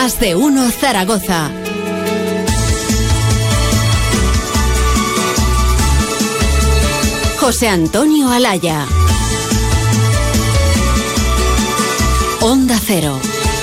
Más de uno Zaragoza. José Antonio Alaya. Onda Cero.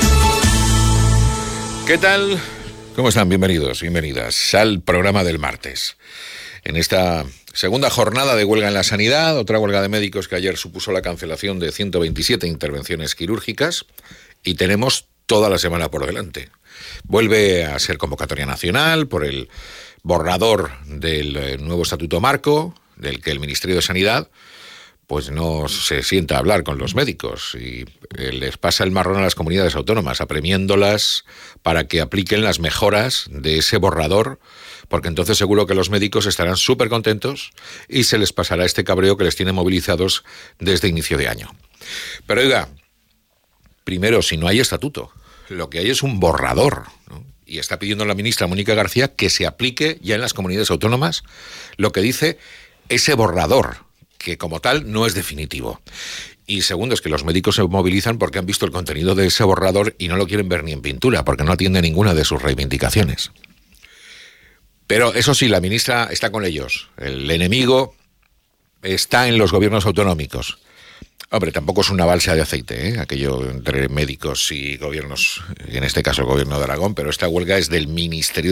¿Qué tal? ¿Cómo están? Bienvenidos, bienvenidas al programa del martes. En esta segunda jornada de huelga en la sanidad, otra huelga de médicos que ayer supuso la cancelación de 127 intervenciones quirúrgicas y tenemos toda la semana por delante. Vuelve a ser convocatoria nacional por el borrador del nuevo Estatuto Marco, del que el Ministerio de Sanidad pues no se sienta a hablar con los médicos y les pasa el marrón a las comunidades autónomas, apremiéndolas para que apliquen las mejoras de ese borrador, porque entonces seguro que los médicos estarán súper contentos y se les pasará este cabreo que les tiene movilizados desde inicio de año. Pero oiga, primero, si no hay estatuto, lo que hay es un borrador, ¿no? Y está pidiendo la ministra Mónica García que se aplique ya en las comunidades autónomas lo que dice ese borrador, que como tal no es definitivo. Y segundo, es que los médicos se movilizan porque han visto el contenido de ese borrador y no lo quieren ver ni en pintura, porque no atiende ninguna de sus reivindicaciones. Pero eso sí, la ministra está con ellos. El enemigo está en los gobiernos autonómicos. Hombre, tampoco es una balsa de aceite, ¿eh? Aquello entre médicos y gobiernos, en este caso el gobierno de Aragón, pero esta huelga es del Ministerio